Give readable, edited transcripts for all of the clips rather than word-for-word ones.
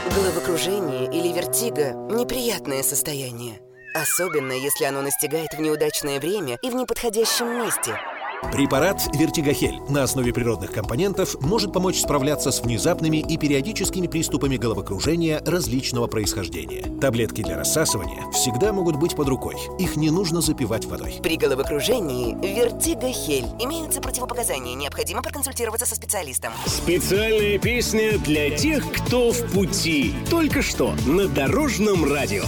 Головокружение или вертиго – неприятное состояние. Особенно, если оно настигает в неудачное время и в неподходящем месте. Препарат «Вертигохель» на основе природных компонентов может помочь справляться с внезапными и периодическими приступами головокружения различного происхождения. Таблетки для рассасывания всегда могут быть под рукой. Их не нужно запивать водой. При головокружении «Вертигохель». Имеются противопоказания. Необходимо проконсультироваться со специалистом. Специальная песня для тех, кто в пути. Только что на Дорожном радио.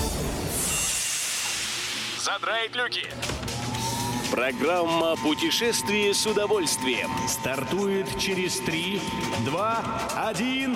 Задраить люки. Программа «Путешествие с удовольствием» стартует через 3, 2, 1...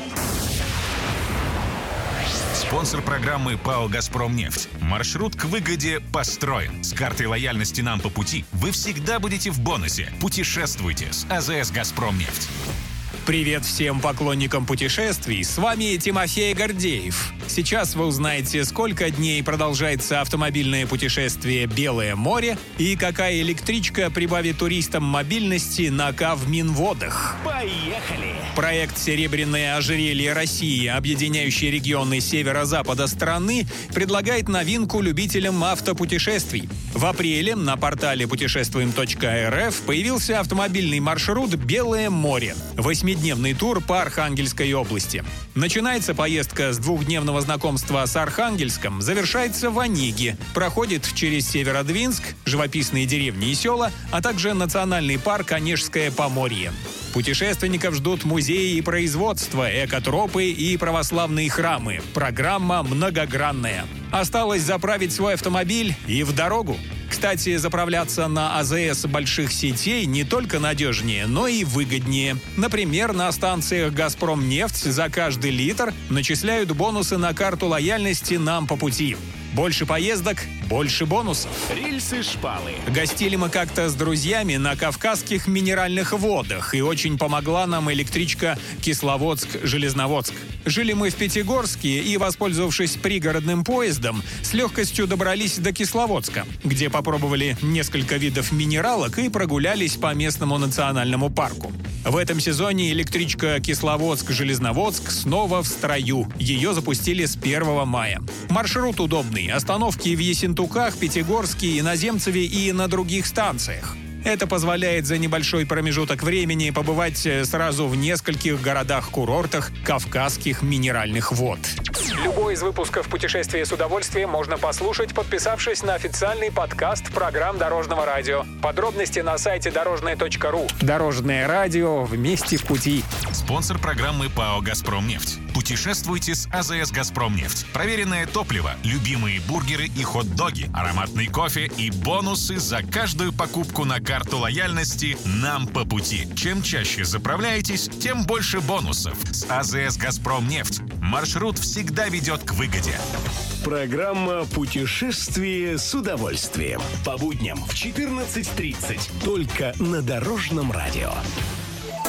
Спонсор программы ПАО «Газпромнефть». Маршрут к выгоде построен. С картой лояльности «Нам по пути» вы всегда будете в бонусе. Путешествуйте с АЗС «Газпромнефть». Привет всем поклонникам путешествий, с вами Тимофей Гордеев. Сейчас вы узнаете, сколько дней продолжается автомобильное путешествие «Белое море» и какая электричка прибавит туристам мобильности на Кавминводах. Поехали! Проект «Серебряное ожерелье России», объединяющий регионы северо-запада страны, предлагает новинку любителям автопутешествий. В апреле на портале путешествуем.рф появился автомобильный маршрут «Белое море». 8-дневный тур по Архангельской области. Начинается поездка с 2-дневного знакомства с Архангельском, завершается в Онеге, проходит через Северодвинск, живописные деревни и села, а также национальный парк Онежское Поморье. Путешественников ждут музеи и производства, экотропы и православные храмы. Программа многогранная. Осталось заправить свой автомобиль и в дорогу. Кстати, заправляться на АЗС больших сетей не только надежнее, но и выгоднее. Например, на станциях «Газпромнефть» за каждый литр начисляют бонусы на карту лояльности «Нам по пути». Больше поездок, больше бонусов. Рельсы-шпалы. Гостили мы как-то с друзьями на Кавказских минеральных водах, и очень помогла нам электричка Кисловодск-Железноводск. Жили мы в Пятигорске и, воспользовавшись пригородным поездом, с легкостью добрались до Кисловодска, где попробовали несколько видов минералок и прогулялись по местному национальному парку. В этом сезоне электричка Кисловодск-Железноводск снова в строю. Ее запустили с 1 мая. Маршрут удобный. Остановки в Ессентуках, Пятигорске, Иноземцеве и на других станциях. Это позволяет за небольшой промежуток времени побывать сразу в нескольких городах-курортах Кавказских минеральных вод. Любой из выпусков «Путешествия с удовольствием» можно послушать, подписавшись на официальный подкаст программ Дорожного радио. Подробности на сайте дорожное.ру. Дорожное радио. Вместе в пути. Спонсор программы ПАО «Газпромнефть». Путешествуйте с АЗС «Газпромнефть». Проверенное топливо, любимые бургеры и хот-доги, ароматный кофе и бонусы за каждую покупку на карту лояльности «Нам по пути». Чем чаще заправляетесь, тем больше бонусов. С АЗС «Газпромнефть» маршрут всегда ведет к выгоде. Программа «Путешествие с удовольствием». По будням в 14:30. Только на Дорожном радио.